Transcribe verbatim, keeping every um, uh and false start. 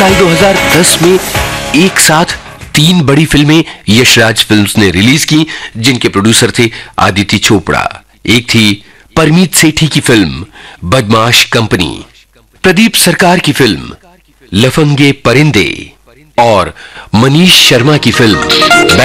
साल दो हज़ार दस में एक साथ तीन बड़ी फिल्में यशराज फिल्म्स ने रिलीज की, जिनके प्रोड्यूसर थे आदित्य चोपड़ा। एक थी परमीत सेठी की फिल्म बदमाश कंपनी, प्रदीप सरकार की फिल्म लफंगे परिंदे और मनीष शर्मा की फिल्म